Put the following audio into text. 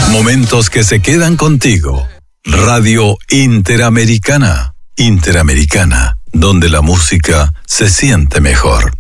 Momentos que se quedan contigo. Radio Interamericana. Interamericana, donde la música se siente mejor.